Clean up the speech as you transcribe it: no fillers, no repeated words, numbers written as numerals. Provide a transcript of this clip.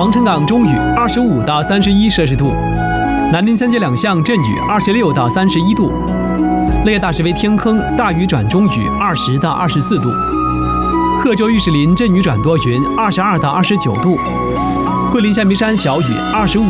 黄城港中雨25到31摄氏度，南宁三街两巷阵雨26到31度，乐业大石围天坑大雨转中雨20到24度，贺州玉石林阵雨转多云22到29度，桂林象鼻山小雨25